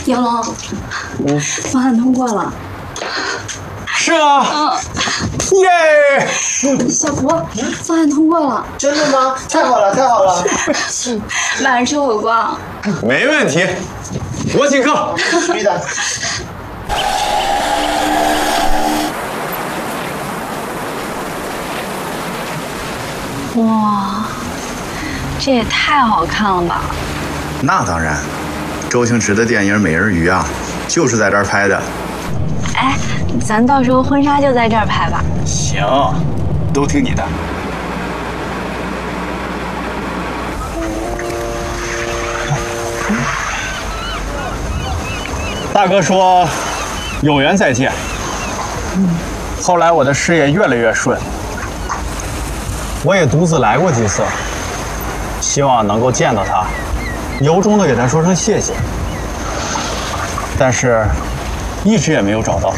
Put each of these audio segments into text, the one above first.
杨龙，方案通过了。 是啊，耶！ 小福，方案通过了。 真的吗？太好了，太好了！ 晚上吃火锅。 没问题，我请客。 必须的。 哇，这也太好看了吧！ 那当然，周星驰的电影《美人鱼》啊，就是在这儿拍的。 哎，咱到时候婚纱就在这儿拍吧。 行，都听你的。大哥说，有缘再见。后来我的事业越来越顺，我也独自来过几次，希望能够见到他，由衷的给他说声谢谢。但是，一直也没有找到。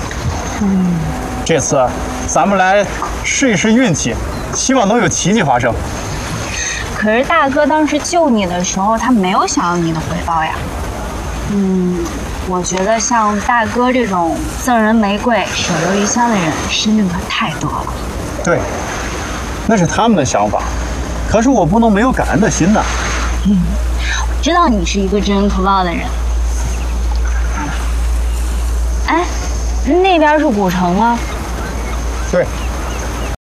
这次咱们来试一试运气，希望能有奇迹发生。 可是大哥当时救你的时候，他没有想要你的回报呀。我觉得像大哥这种赠人玫瑰手留余香的人，身边可太多了。 对，那是他们的想法，可是我不能没有感恩的心呐。 我知道你是一个知恩图报的人。哎，那边是古城吗？ 对，